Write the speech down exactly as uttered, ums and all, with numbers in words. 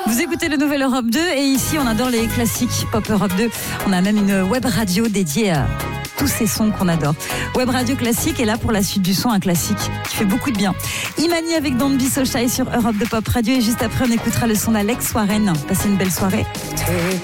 Vous écoutez le Nouvel Europe deux et ici on adore les classiques Pop Europe deux. On a même une web radio dédiée à tous ces sons qu'on adore. Web radio classique est là pour la suite du son, un classique qui fait beaucoup de bien. Imani avec Don't Be So Shy sur Europe deux Pop Radio et juste après on écoutera le son d'Alex Warren. Passez une belle soirée. Take